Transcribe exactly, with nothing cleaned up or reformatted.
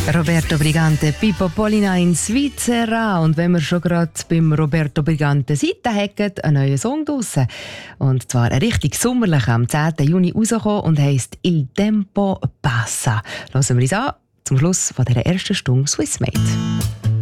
Roberto Brigante, Pippo Polina in Svizzera. Und wenn wir schon gerade beim Roberto Brigante sind, dann hat ein neuer Song draussen. Und zwar ein richtig sommerlicher, am zehnten Juni rausgekommen und heisst «Il tempo passa». Hören wir uns an, zum Schluss von dieser ersten Stunde Swissmade.